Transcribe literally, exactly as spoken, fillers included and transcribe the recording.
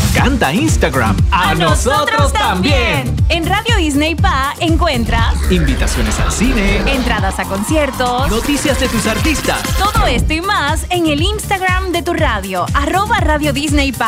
encanta Instagram. ¡A, ¡A nosotros también! En Radio Disney Pa encuentras invitaciones al cine, entradas a conciertos, noticias de tus artistas. Todo esto y más en el Instagram de tu radio, arroba Radio Disney Pa.